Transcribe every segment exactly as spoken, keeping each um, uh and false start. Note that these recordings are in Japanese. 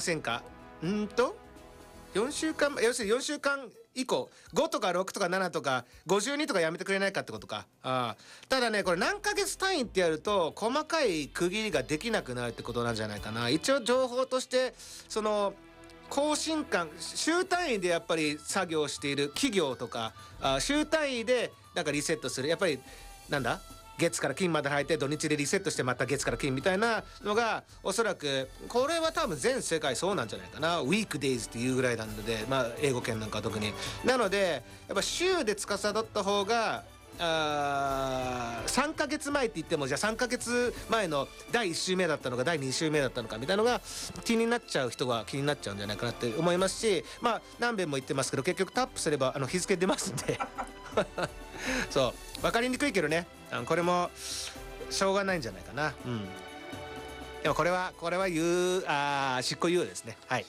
せんか。んーとよんしゅうかん、要するによんしゅうかん以降ごとかろくとかななとかごじゅうにとかやめてくれないかってことか。あただねこれ何ヶ月単位ってやると細かい区切りができなくなるってことなんじゃないかな。一応情報としてその更新間週単位でやっぱり作業している企業とかあ週単位でなんかリセットするやっぱりなんだ月から金まで入って土日でリセットしてまた月から金みたいなのがおそらくこれは多分全世界そうなんじゃないかな。ウィークデイズっていうぐらいなので、まあ英語圏なんか特になのでやっぱ週で司った方があさんかげつまえって言ってもじゃあさんかげつまえのだいいち週目だったのかだいに週目だったのかみたいなのが気になっちゃう人は気になっちゃうんじゃないかなって思いますし、まあ何遍も言ってますけど結局タップすればあの日付出ますんでそう分かりにくいけどねあのこれもしょうがないんじゃないかな。うんでもこれはこれは言うあ執行猶予ですね。はい。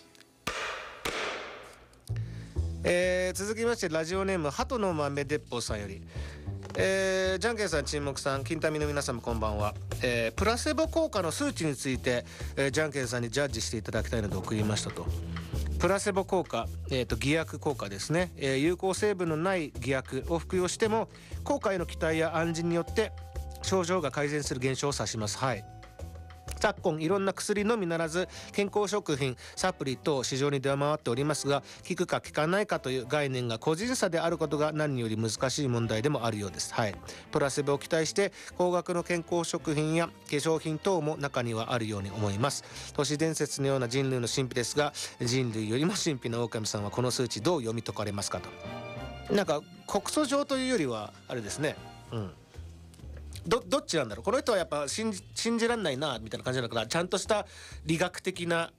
えー、続きましてラジオネーム鳩の豆鉄砲さんより、えー、じゃんけんさん沈黙さん金民の皆様こんばんは、えー、プラセボ効果の数値について、えー、じゃんけんさんにジャッジしていただきたいので送りましたと。プラセボ効果、えー、と偽薬効果ですね、えー、有効成分のない偽薬を服用しても効果への期待や暗示によって症状が改善する現象を指します。はい。昨今いろんな薬のみならず健康食品サプリ等市場に出回っておりますが効くか効かないかという概念が個人差であることが何より難しい問題でもあるようです。はい。プラセボを期待して高額の健康食品や化粧品等も中にはあるように思います。都市伝説のような人類の神秘ですが人類よりも神秘な狼さんはこの数値どう読み解かれますかと。なんか告訴状というよりはあれですね。うんど, どっちなんだろう。この人はやっぱ信じ信じらんないなみたいな感じなのかな。ちゃんとした理学的な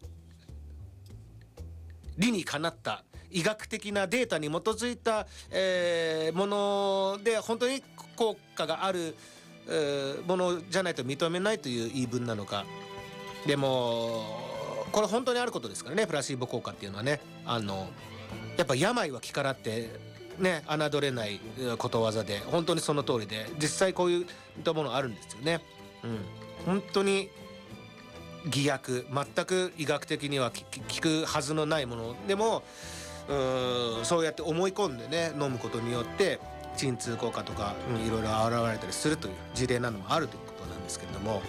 理にかなった医学的なデータに基づいた、えー、もので本当に効果がある、えー、ものじゃないと認めないという言い分なのか。でもこれ本当にあることですからね。プラシーボ効果っていうのはねあのやっぱ病は気からってね、侮れないことわざで本当にその通りで実際こういったものあるんですよね。うん、本当に偽薬全く医学的には効くはずのないものでもうーんそうやって思い込んでね飲むことによって鎮痛効果とか、うん、いろいろ現れたりするという事例などもあるということなんですけれども、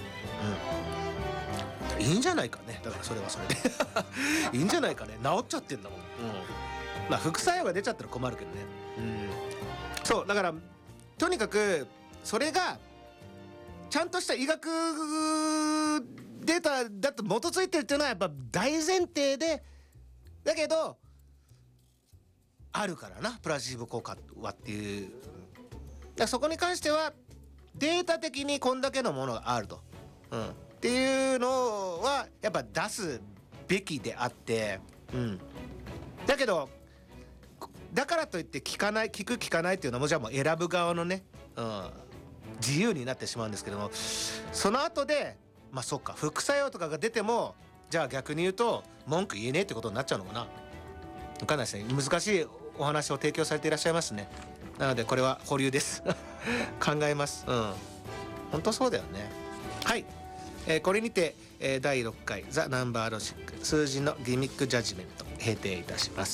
うん、いいんじゃないかね。だからそれはそれでいいんじゃないかね。治っちゃってんだもん。うんまあ副作用が出ちゃったら困るけどね。うん、そうだからとにかくそれがちゃんとした医学データだと基づいてるっていうのはやっぱ大前提でだけどあるからなプラシーボ効果はっていう。だそこに関してはデータ的にこんだけのものがあると、うん、っていうのはやっぱ出すべきであって、うん、だけどだからといって聞かない聞く聞かないっていうのもじゃあもう選ぶ側のね、うん、自由になってしまうんですけどもその後でまあそっか副作用とかが出てもじゃあ逆に言うと文句言えねえってことになっちゃうのかな。分かんないですね。難しいお話を提供されていらっしゃいますね。なのでこれは保留です考えます。うん本当そうだよね。はい、えー、これにて、えー、だいろっかいザ・ナンバーロジック数字のギミックジャッジメント閉廷いたします。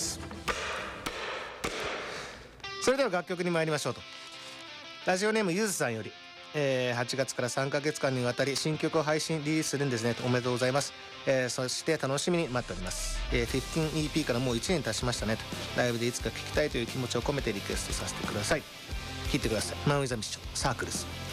それでは楽曲に参りましょうと。ラジオネームゆずさんより、えー、はちがつからさんかげつかんにわたり新曲を配信リリースするんですねと。おめでとうございます、えー、そして楽しみに待っております、えー、じゅうごイーピー からもういちねん経ちましたねと。ライブでいつか聴きたいという気持ちを込めてリクエストさせてください。聴いてください。マン・ウィザ・ミッションサークルス。